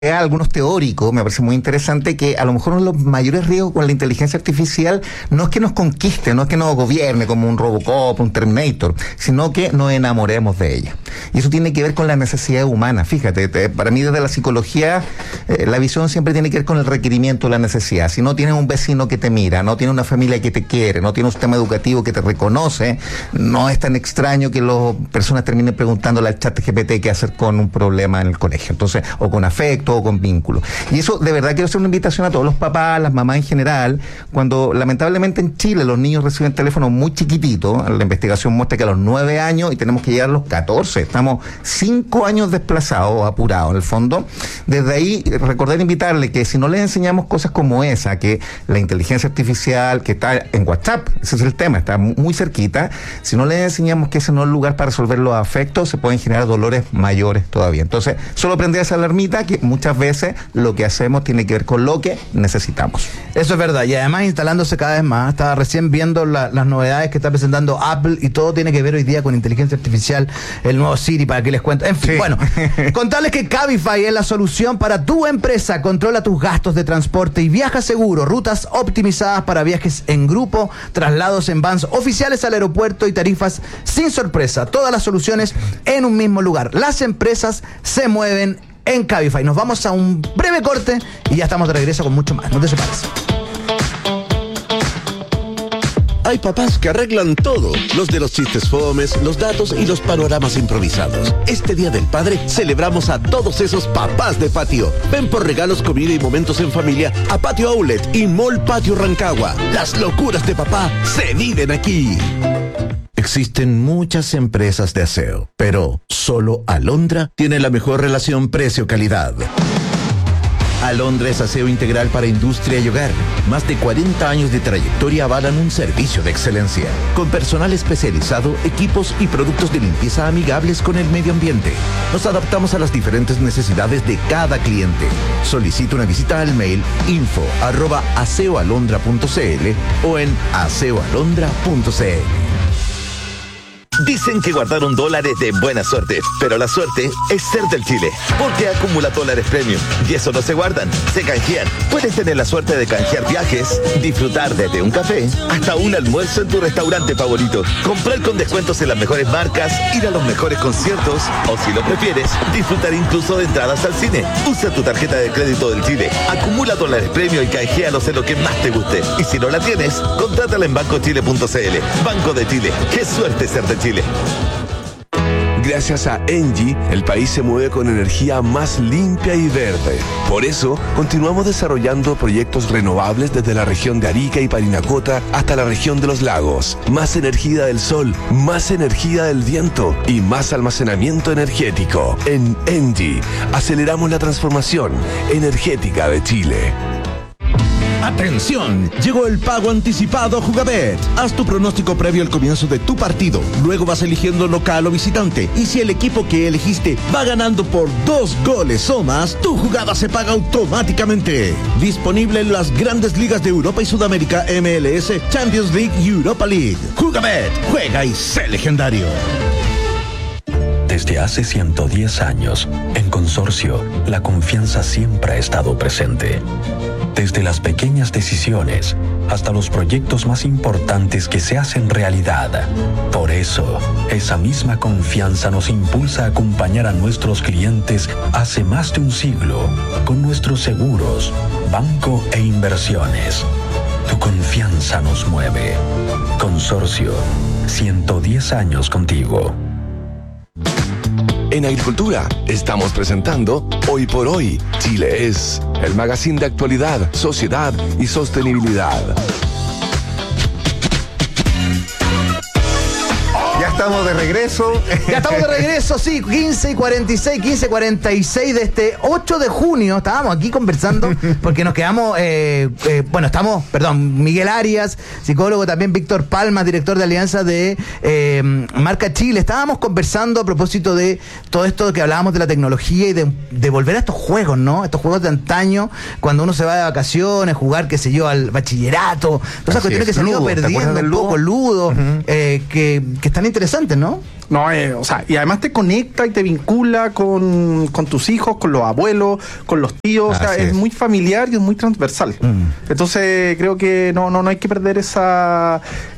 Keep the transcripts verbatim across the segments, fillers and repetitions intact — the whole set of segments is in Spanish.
algunos teóricos, me parece muy interesante, que a lo mejor uno de los mayores riesgos con la inteligencia artificial no es que nos conquiste, no es que nos gobierne como un Robocop, un Terminator, sino que nos enamoremos de ella. Y eso tiene que ver con la necesidad humana. Fíjate, te, para mí desde la psicología, eh, la visión siempre tiene que ver con el requerimiento, la necesidad. Si no tienes un vecino que te mira, no tienes una familia que te quiere, no tienes un sistema educativo que te reconoce, no es tan extraño que las personas terminen preguntándole al chat G P T qué hacer con un problema en el colegio, entonces, o con afecto, o con vínculo. Y eso, de verdad, quiero hacer una invitación a todos los papás, las mamás en general, cuando lamentablemente en Chile los niños reciben teléfonos muy chiquititos, la investigación muestra que a los nueve años, y tenemos que llegar a los catorce, estamos cinco años desplazados, apurados en el fondo. Desde ahí, recordar invitarle que si no les enseñamos cosas como esa, que la inteligencia artificial, que está en WhatsApp, ese es el tema, está muy cerquita, si no les enseñamos que ese no es el lugar para resolver los afectos, se pueden generar dolores mayores todavía. Entonces, solo prender esa alarmita, que muchas veces lo que hacemos tiene que ver con lo que necesitamos. Eso es verdad, y además instalándose cada vez más. Estaba recién viendo la, las novedades que está presentando Apple, y todo tiene que ver hoy día con inteligencia artificial, el nuevo Siri, para que les cuente. En fin, sí. Bueno, contarles que Cabify es la solución para tu empresa. Controla tus gastos de transporte y viaja seguro. Rutas optimizadas para viajes en grupo, traslados en vans oficiales al aeropuerto y tarifas sin sorpresa. Todas las soluciones en un mismo lugar. Las empresas se mueven en Cabify. Nos vamos a un breve corte y ya estamos de regreso con mucho más. No te separes. Hay papás que arreglan todo, los de los chistes fomes, los datos y los panoramas improvisados. Este Día del Padre celebramos a todos esos papás de patio. Ven por regalos, comida y momentos en familia a Patio Outlet y Mall Patio Rancagua. Las locuras de papá se viven aquí. Existen muchas empresas de aseo, pero solo Alondra tiene la mejor relación precio-calidad. Alondra es aseo integral para industria y hogar. Más de cuarenta años de trayectoria avalan un servicio de excelencia, con personal especializado, equipos y productos de limpieza amigables con el medio ambiente. Nos adaptamos a las diferentes necesidades de cada cliente. Solicita una visita al mail info arroba aseoalondra punto cl o en aseoalondra punto cl. Dicen que guardar un dólar es de buena suerte, pero la suerte es ser del Chile, porque acumula dólares premium, y eso no se guardan, se canjean. Puedes tener la suerte de canjear viajes, disfrutar desde un café hasta un almuerzo en tu restaurante favorito, comprar con descuentos en las mejores marcas, ir a los mejores conciertos, o si lo prefieres, disfrutar incluso de entradas al cine. Usa tu tarjeta de crédito del Chile, acumula dólares premium y canjealos en lo que más te guste. Y si no la tienes, contrátala en banco chile punto cl. Banco de Chile, qué suerte ser de Chile. Gracias a Engie, el país se mueve con energía más limpia y verde. Por eso, continuamos desarrollando proyectos renovables desde la región de Arica y Parinacota hasta la región de los lagos. Más energía del sol, más energía del viento y más almacenamiento energético. En Engie, aceleramos la transformación energética de Chile. ¡Atención! Llegó el pago anticipado Jugabet. Haz tu pronóstico previo al comienzo de tu partido. Luego vas eligiendo local o visitante. Y si el equipo que elegiste va ganando por dos goles o más, tu jugada se paga automáticamente. Disponible en las grandes ligas de Europa y Sudamérica, M L S, Champions League y Europa League. Jugabet. Juega y sé legendario. Desde hace ciento diez años, en Consorcio, la confianza siempre ha estado presente. Desde las pequeñas decisiones hasta los proyectos más importantes que se hacen realidad. Por eso, esa misma confianza nos impulsa a acompañar a nuestros clientes hace más de un siglo con nuestros seguros, banco e inversiones. Tu confianza nos mueve. Consorcio, ciento diez años contigo. En Agricultura estamos presentando Hoy por Hoy, Chile es, el magazine de actualidad, sociedad y sostenibilidad. Ya estamos de regreso. Ya estamos de regreso, sí, quince y cuarenta y seis, quince y cuarenta y seis de este ocho de junio. Estábamos aquí conversando porque nos quedamos, eh, eh, bueno, estamos, perdón, Miguel Arias, psicólogo, también Víctor Palma, director de Alianza de eh, Marca Chile. Estábamos conversando a propósito de todo esto que hablábamos de la tecnología y de, de volver a estos juegos, ¿no? Estos juegos de antaño, cuando uno se va de vacaciones, jugar, qué sé yo, al bachillerato, todas esas cuestiones que se han ido perdiendo un poco, Ludo, uh-huh. eh, que, que están interesantes, ¿no? No, eh, o sea, y además te conecta y te vincula con, con tus hijos, con los abuelos, con los tíos. Así o sea, es. es muy familiar y es muy transversal. Mm. Entonces, creo que no, no, no hay que perder esa,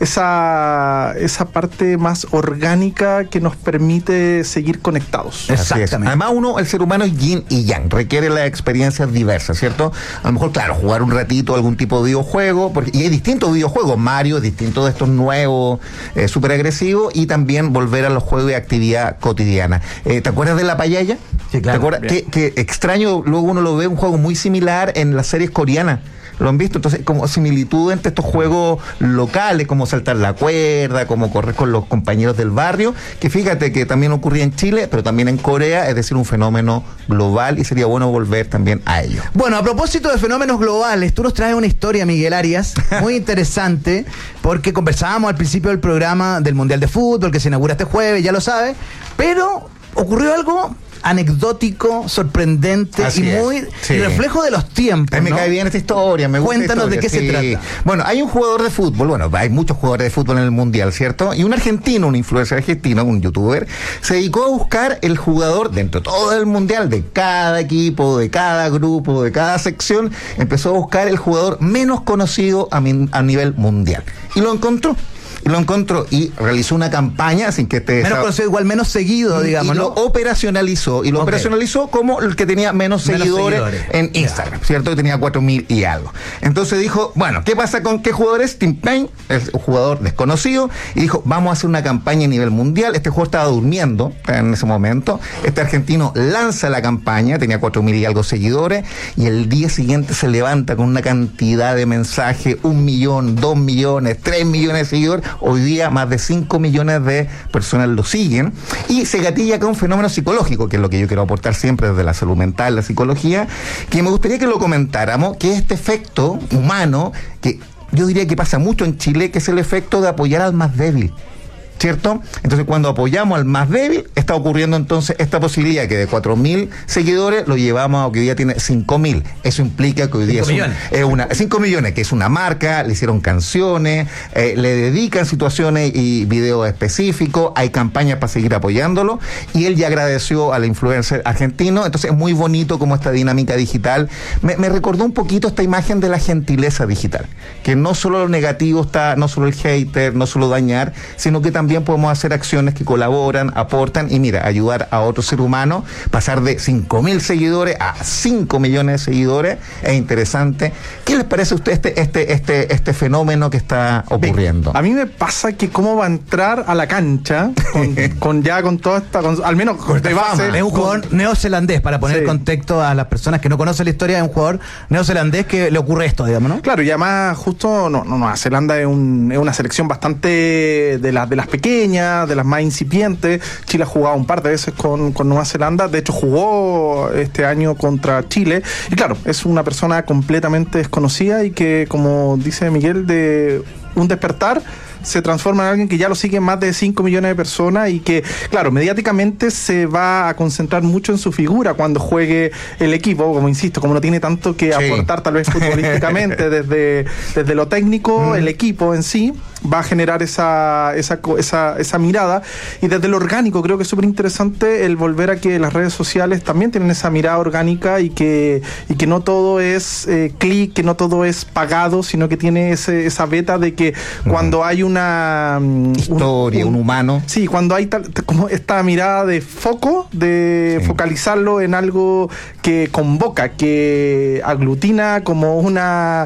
esa, esa parte más orgánica que nos permite seguir conectados. Exactamente. Además, uno, el ser humano es yin y yang, requiere las experiencias diversas, ¿cierto? A lo mejor, claro, jugar un ratito algún tipo de videojuego, porque, y hay distintos videojuegos, Mario es distinto de estos nuevos, eh, súper agresivos, y también volver a los juegos de actividad cotidiana. Eh, ¿Te acuerdas de La Payaya? Sí, claro. ¿Te acuerdas? Que, que extraño, luego uno lo ve un juego muy similar en las series coreanas. ¿Lo han visto? Entonces, como similitud entre estos juegos locales, como saltar la cuerda, como correr con los compañeros del barrio, que fíjate que también ocurría en Chile, pero también en Corea, es decir, un fenómeno global, y sería bueno volver también a ello. Bueno, a propósito de fenómenos globales, tú nos traes una historia, Miguel Arias, muy interesante, porque conversábamos al principio del programa del Mundial de Fútbol, que se inaugura este jueves, ya lo sabes, pero ocurrió algo anecdótico, sorprendente Así y es. muy Sí. y reflejo de los tiempos. A mí me ¿no? cae bien esta historia, me gusta. Cuéntanos de qué sí. se trata. Bueno, hay un jugador de fútbol, bueno, hay muchos jugadores de fútbol en el Mundial, ¿cierto? Y un argentino, un influencer argentino, un youtuber, se dedicó a buscar el jugador dentro de todo el Mundial, de cada equipo, de cada grupo, de cada sección, empezó a buscar el jugador menos conocido a, mi, a nivel mundial. Y lo encontró. Y lo encontró y realizó una campaña sin que te... Menos conocido, igual menos seguido, digamos, y ¿no? lo operacionalizó, y lo Ok. operacionalizó como el que tenía menos, Menos seguidores, seguidores. en Instagram, ¿cierto? Que tenía cuatro mil y algo. Entonces dijo, bueno, ¿qué pasa con qué jugador es? Tim Payne, es un jugador desconocido, y dijo, vamos a hacer una campaña a nivel mundial. Este jugador estaba durmiendo en ese momento. Este argentino lanza la campaña, tenía cuatro mil y algo seguidores, y el día siguiente se levanta con una cantidad de mensajes, un millón, dos millones, tres millones de seguidores. Hoy día más de cinco millones de personas lo siguen, y se gatilla acá un fenómeno psicológico, que es lo que yo quiero aportar siempre desde la salud mental, la psicología, que me gustaría que lo comentáramos, que es este efecto humano, que yo diría que pasa mucho en Chile, que es el efecto de apoyar al más débil, ¿cierto? Entonces, cuando apoyamos al más débil, está ocurriendo entonces esta posibilidad que de cuatro mil seguidores lo llevamos a que hoy día tiene cinco mil. Eso implica que hoy día es, un, es una cinco millones, que es una marca, le hicieron canciones, eh, le dedican situaciones y videos específicos, hay campañas para seguir apoyándolo, y él ya agradeció al influencer argentino. Entonces, es muy bonito como esta dinámica digital. Me, me recordó un poquito esta imagen de la gentileza digital, que no solo lo negativo está, no solo el hater, no solo dañar, sino que también podemos hacer acciones que colaboran, aportan, y mira, ayudar a otro ser humano, pasar de cinco mil seguidores a cinco millones de seguidores, es interesante. ¿Qué les parece a usted este, este, este, este fenómeno que está ocurriendo? A mí me pasa que cómo va a entrar a la cancha con, con ya con toda esta, con, al menos con de base. Es un jugador con, neozelandés, para poner sí. contexto a las personas que no conocen la historia, es un jugador neozelandés que le ocurre esto, digamos, ¿no? Claro, y además justo no, no, Nueva Zelanda es, un, es una selección bastante de las de las pequeñas, de las más incipientes. Chile ha jugado un par de veces con, con Nueva Zelanda, de hecho jugó este año contra Chile, y claro, es una persona completamente desconocida y que, como dice Miguel, de un despertar se transforma en alguien que ya lo siguen más de cinco millones de personas, y que, claro, mediáticamente se va a concentrar mucho en su figura cuando juegue el equipo, como insisto, como no tiene tanto que sí. aportar tal vez futbolísticamente desde, desde lo técnico, mm. el equipo en sí va a generar esa, esa, esa, esa mirada, y desde lo orgánico creo que es súper interesante el volver a que las redes sociales también tienen esa mirada orgánica, y que, y que no todo es eh, clic, que no todo es pagado, sino que tiene ese, esa beta de que mm. cuando hay un una historia, un, un, un humano. Sí, cuando hay tal, como esta mirada de foco, de sí. focalizarlo en algo que convoca, que aglutina como una,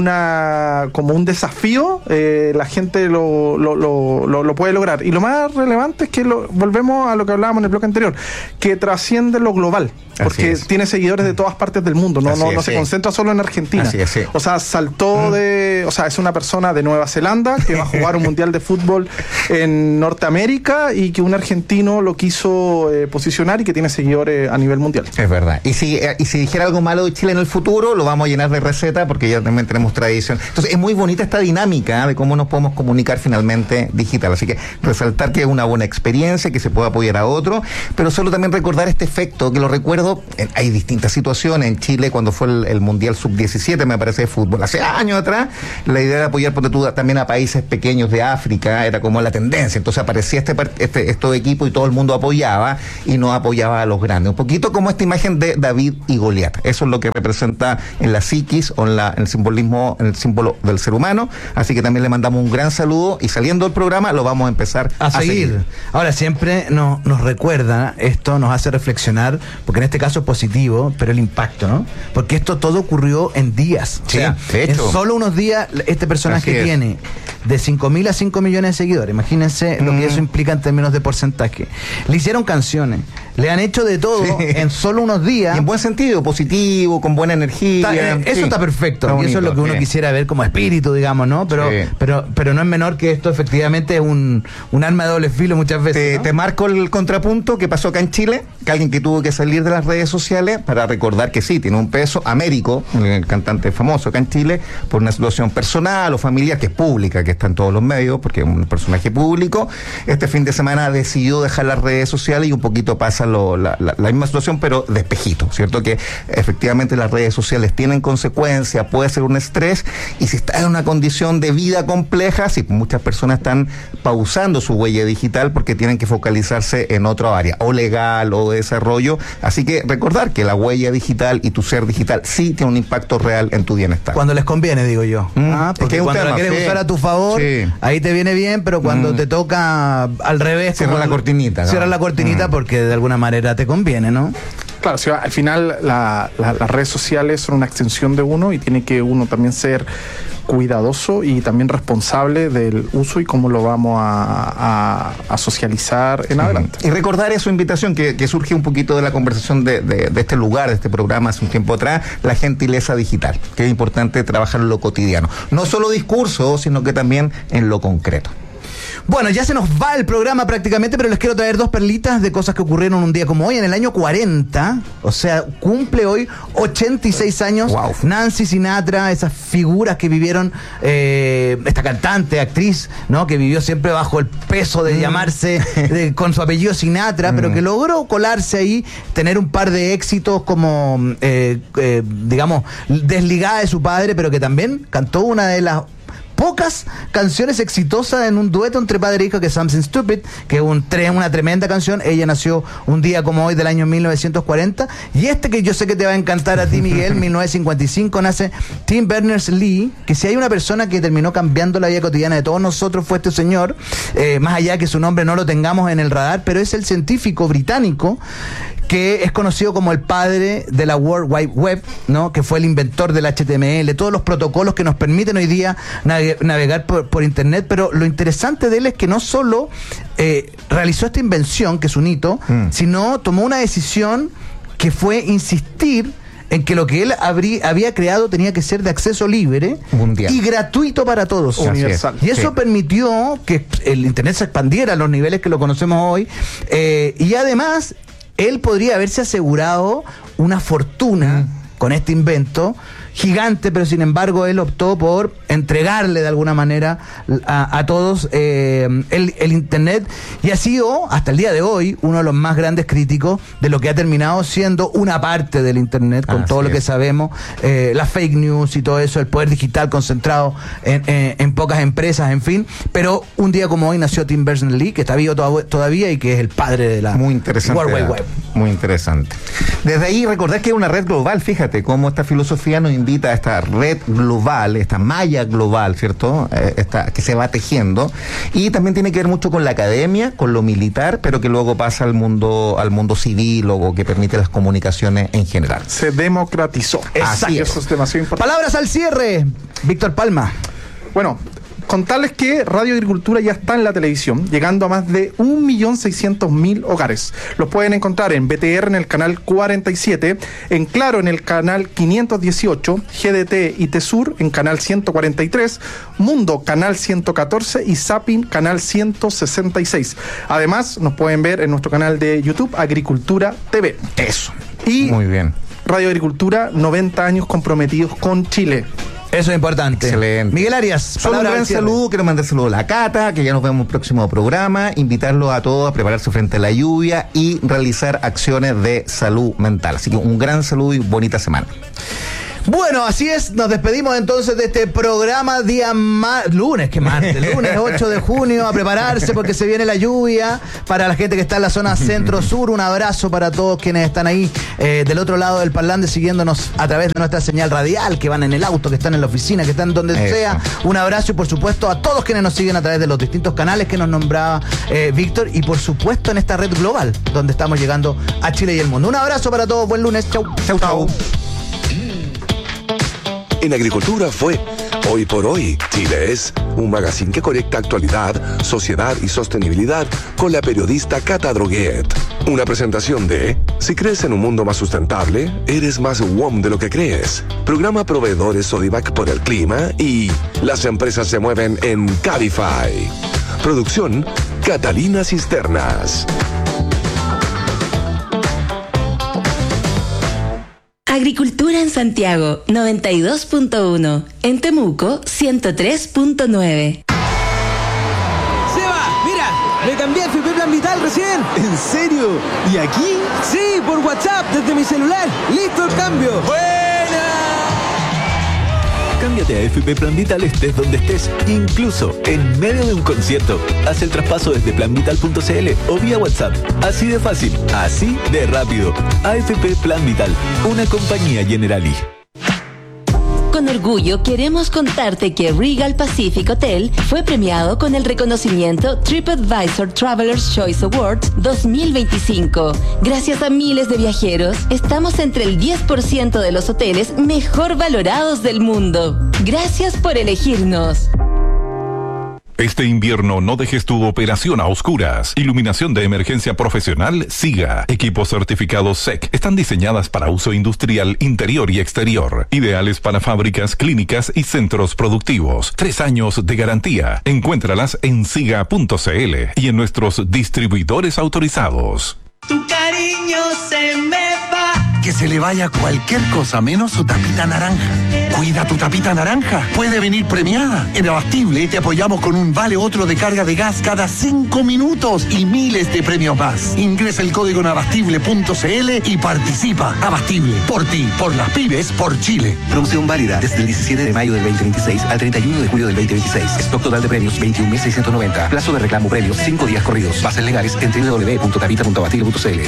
una como un desafío, eh, la gente lo, lo, lo, lo, lo puede lograr. Y lo más relevante es que lo, volvemos a lo que hablábamos en el bloque anterior, que trasciende lo global, porque tiene seguidores de todas partes del mundo, no, no, no es, se sí. concentra solo en Argentina. Así es, sí. O sea, saltó mm. de, o sea, es una persona de Nueva Zelanda que va a jugar un mundial de fútbol en Norteamérica, y que un argentino lo quiso eh, posicionar, y que tiene seguidores a nivel mundial. Es verdad. Y si, eh, y si dijera algo malo de Chile en el futuro, lo vamos a llenar de receta, porque ya también tenemos tradición. Entonces, es muy bonita esta dinámica, ¿eh? de cómo nos podemos podamos comunicar finalmente digital. Así que resaltar que es una buena experiencia, que se puede apoyar a otro, pero solo también recordar este efecto, que lo recuerdo, en, hay distintas situaciones. En Chile, cuando fue el, el Mundial sub diecisiete, me parece, de fútbol, hace años atrás, la idea de apoyar por tú, también a países pequeños de África era como la tendencia. Entonces aparecía este, este estos equipos y todo el mundo apoyaba y no apoyaba a los grandes. Un poquito como esta imagen de David y Goliat. Eso es lo que representa en la psiquis o en, la, en el simbolismo, en el símbolo del ser humano. Así que también le mandamos un gran saludo y saliendo del programa lo vamos a empezar a, a seguir. seguir. Ahora, siempre no, nos recuerda, esto nos hace reflexionar, porque en este caso es positivo, pero el impacto, ¿no? Porque esto todo ocurrió en días. Sí, o sea, de hecho. En solo unos días este personaje tiene de cinco mil a cinco millones de seguidores. Imagínense mm. lo que eso implica en términos de porcentaje. Le hicieron canciones, le han hecho de todo sí. en solo unos días. Y en buen sentido, positivo, con buena energía. Está, eh, eso sí. está perfecto. Está bonito, y eso es lo que uno sí. quisiera ver como espíritu, digamos, ¿no? Pero, sí. pero, pero no es menor que esto efectivamente es un, un arma de doble filo muchas veces. Te, ¿no? te marco el contrapunto que pasó acá en Chile, que alguien que tuvo que salir de las redes sociales para recordar que sí, tiene un peso. Américo, el cantante famoso acá en Chile, por una situación personal o familiar que es pública, que está en todos los medios, porque es un personaje público, este fin de semana decidió dejar las redes sociales y un poquito pasa lo, la, la, la misma situación, pero de espejito, ¿cierto? Que efectivamente las redes sociales tienen consecuencias, puede ser un estrés, y si está en una condición de vida compleja, sí, muchas personas están pausando su huella digital porque tienen que focalizarse en otra área, o legal, o de desarrollo. Así que recordar que la huella digital y tu ser digital sí tiene un impacto real en tu bienestar. Cuando les conviene, digo yo. Mm, ah, porque es que cuando tema, la quieres sí. usar a tu favor, sí. ahí te viene bien, pero cuando mm. te toca al revés, cierra la cortinita. Cierra ¿no? la cortinita mm. porque de alguna manera te conviene, ¿no? Claro, si al final la, la, las redes sociales son una extensión de uno y tiene que uno también ser cuidadoso y también responsable del uso y cómo lo vamos a, a, a socializar en adelante. Y recordar eso, invitación que, que surge un poquito de la conversación de, de, de este lugar, de este programa hace un tiempo atrás, la gentileza digital, que es importante trabajar en lo cotidiano. No solo discurso, sino que también en lo concreto. Bueno, ya se nos va el programa prácticamente, pero les quiero traer dos perlitas de cosas que ocurrieron un día como hoy. En el año cuarenta, o sea, cumple hoy ochenta y seis años, wow. Nancy Sinatra, esas figuras que vivieron, eh, esta cantante, actriz, ¿no? Que vivió siempre bajo el peso de mm. llamarse de, con su apellido Sinatra, mm. pero que logró colarse ahí, tener un par de éxitos como, eh, eh, digamos, desligada de su padre, pero que también cantó una de las pocas canciones exitosas en un dueto entre padre e hijo, que es Something Stupid, que es un, una tremenda canción. Ella nació un día como hoy del año mil novecientos cuarenta, y este que yo sé que te va a encantar a ti, Miguel, mil novecientos cincuenta y cinco nace Tim Berners-Lee, que si hay una persona que terminó cambiando la vida cotidiana de todos nosotros fue este señor, eh, más allá que su nombre no lo tengamos en el radar, pero es el científico británico que es conocido como el padre de la World Wide Web, ¿no? Que fue el inventor del H T M L, todos los protocolos que nos permiten hoy día naveg- navegar por, por internet. Pero lo interesante de él es que no solo eh, realizó esta invención, que es un hito, mm. sino tomó una decisión que fue insistir en que lo que él habrí, había creado tenía que ser de acceso libre mundial y gratuito para todos. Universal. Y eso sí. permitió que el internet se expandiera a los niveles que lo conocemos hoy, eh, y además él podría haberse asegurado una fortuna mm. con este invento gigante, pero sin embargo él optó por entregarle de alguna manera a, a todos eh, el, el internet, y ha sido hasta el día de hoy uno de los más grandes críticos de lo que ha terminado siendo una parte del internet, con ah, todo lo que es. sabemos, eh, las fake news y todo eso, el poder digital concentrado en, en, en pocas empresas, en fin. Pero un día como hoy nació Tim Berners-Lee, que está vivo to- todavía y que es el padre de la muy interesante, World Wide Web. Muy interesante. Desde ahí recordar que es una red global, fíjate cómo esta filosofía nos invita a esta red global, esta malla global, ¿cierto? Eh, esta, que se va tejiendo, y también tiene que ver mucho con la academia, con lo militar, pero que luego pasa al mundo, al mundo civil, o que permite las comunicaciones en general. Se democratizó. Exacto. Eso es demasiado importante. Palabras al cierre, Víctor Palma. Bueno, contarles que Radio Agricultura ya está en la televisión, llegando a más de un millón seiscientos mil hogares. Los pueden encontrar en B T R en el canal cuarenta y siete, en Claro en el canal quinientos dieciocho, G D T y Tesur en canal ciento cuarenta y tres, Mundo canal ciento catorce y Zapping canal ciento sesenta y seis. Además, nos pueden ver en nuestro canal de YouTube Agricultura T V. Eso. Y muy bien. Radio Agricultura, noventa años comprometidos con Chile. Eso es importante. Excelente. Miguel Arias, Solo un gran saludo, quiero mandar saludo a la Cata, que ya nos vemos en el próximo programa, invitarlos a todos a prepararse frente a la lluvia y realizar acciones de salud mental. Así que un gran saludo y bonita semana. Bueno, así es, nos despedimos entonces de este programa día ma- lunes, que martes, lunes ocho de junio, a prepararse porque se viene la lluvia. Para la gente que está en la zona centro-sur, un abrazo para todos quienes están ahí eh, del otro lado del parlante siguiéndonos a través de nuestra señal radial, que van en el auto, que están en la oficina, que están donde Eso. sea. Un abrazo y por supuesto a todos quienes nos siguen a través de los distintos canales que nos nombraba eh, Víctor y por supuesto en esta red global donde estamos llegando a Chile y el mundo. Un abrazo para todos, buen lunes, chau, chau, chau. En Agricultura fue Hoy por Hoy. Chile es un magazine que conecta actualidad, sociedad y sostenibilidad con la periodista Cata Droguet. Una presentación de Si crees en un mundo más sustentable, eres más W O M de lo que crees. Programa Proveedores Sodivac por el clima y Las empresas se mueven en Cabify. Producción Catalina Cisternas. Agricultura en Santiago, noventa y dos punto uno. En Temuco, ciento tres punto nueve. ¡Seba! ¡Mira! Me cambié a F P Plan Vital recién. ¿En serio? ¿Y aquí? Sí, por WhatsApp, desde mi celular. ¡Listo el cambio! ¡Buena! Cámbiate a F P Plan Vital estés donde estés, incluso en medio de un concierto. Haz el traspaso desde plan vital punto c l o vía WhatsApp. Así de fácil, así de rápido. A F P Plan Vital, una compañía Generali. Con orgullo queremos contarte que Regal Pacific Hotel fue premiado con el reconocimiento TripAdvisor Traveler's Choice Awards dos mil veinticinco. Gracias a miles de viajeros, estamos entre el diez por ciento de los hoteles mejor valorados del mundo. Gracias por elegirnos. Este invierno no dejes tu operación a oscuras. Iluminación de emergencia profesional SIGA. Equipos certificados S E C. Están diseñadas para uso industrial interior y exterior. Ideales para fábricas, clínicas y centros productivos. Tres años de garantía. Encuéntralas en siga punto c l y en nuestros distribuidores autorizados. Tu cariño se me va. Que se le vaya cualquier cosa menos su tapita naranja. Cuida tu tapita naranja. Puede venir premiada. En Abastible te apoyamos con un vale otro de carga de gas cada cinco minutos y miles de premios más. Ingresa el código en abastible punto c l y participa. Abastible. Por ti, por las pymes, por Chile. Promoción válida desde el diecisiete de mayo del veinte veintiséis al treinta y uno de julio del veinte veintiséis. Stock total de premios veintiún mil seiscientos noventa. Plazo de reclamo premios cinco días corridos. Bases legales en doble u doble u doble u punto tapita punto abastible punto c l.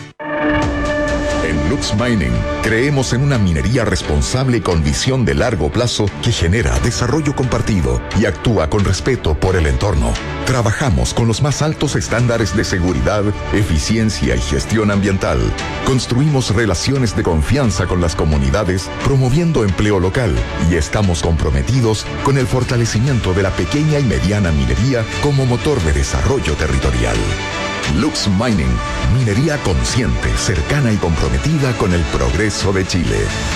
En Lux Mining creemos en una minería responsable con visión de largo plazo que genera desarrollo compartido y actúa con respeto por el entorno. Trabajamos con los más altos estándares de seguridad, eficiencia y gestión ambiental. Construimos relaciones de confianza con las comunidades, promoviendo empleo local y estamos comprometidos con el fortalecimiento de la pequeña y mediana minería como motor de desarrollo territorial. Lux Mining, minería consciente, cercana y comprometida con el progreso de Chile.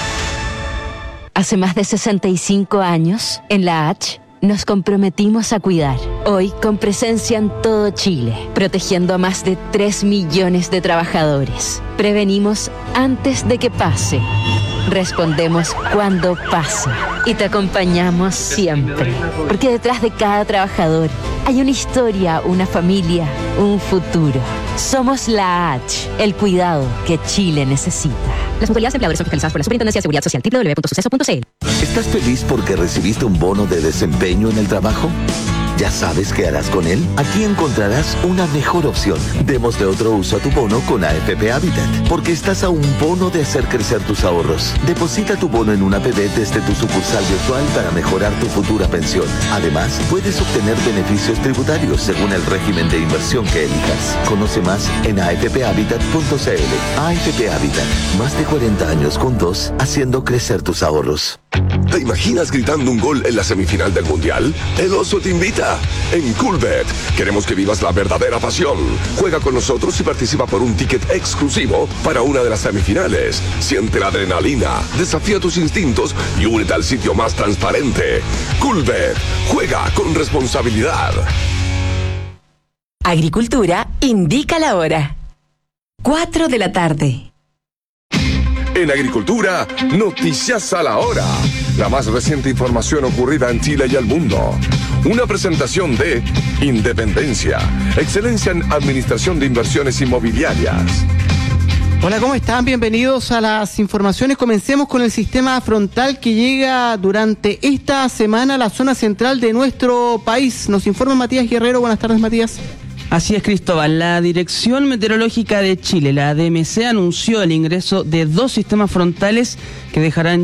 Hace más de sesenta y cinco años, en la H, nos comprometimos a cuidar. Hoy, con presencia en todo Chile, protegiendo a más de tres millones de trabajadores. Prevenimos antes de que pase. Respondemos cuando pasa. Y te acompañamos siempre. Porque detrás de cada trabajador hay una historia, una familia, un futuro. Somos la H, el cuidado que Chile necesita. Las mutualidades de empleadores son fiscalizadas por la Superintendencia de Seguridad Social. doble u doble u doble u punto suceso punto c l. ¿Estás feliz porque recibiste un bono de desempeño en el trabajo? ¿Ya sabes qué harás con él? Aquí encontrarás una mejor opción. Démosle otro uso a tu bono con A F P Habitat, porque estás a un bono de hacer crecer tus ahorros. Deposita tu bono en una A P B desde tu sucursal virtual para mejorar tu futura pensión. Además, puedes obtener beneficios tributarios según el régimen de inversión que elijas. Conoce más en a f p habitat punto c l. A F P Habitat, más de cuarenta años juntos, haciendo crecer tus ahorros. ¿Te imaginas gritando un gol en la semifinal del Mundial? El Oso te invita. En Coolbet queremos que vivas la verdadera pasión. Juega con nosotros y participa por un ticket exclusivo para una de las semifinales. Siente la adrenalina, desafía tus instintos y únete al sitio más transparente. Coolbet. Juega con responsabilidad. Agricultura indica la hora. cuatro de la tarde. En agricultura, noticias a la hora. La más reciente información ocurrida en Chile y el mundo. Una presentación de Independencia, excelencia en administración de inversiones inmobiliarias. Hola, ¿cómo están? Bienvenidos a las informaciones. Comencemos con el sistema frontal que llega durante esta semana a la zona central de nuestro país. Nos informa Matías Guerrero. Buenas tardes, Matías. Así es, Cristóbal. La Dirección Meteorológica de Chile, la D M C, anunció el ingreso de dos sistemas frontales que dejarán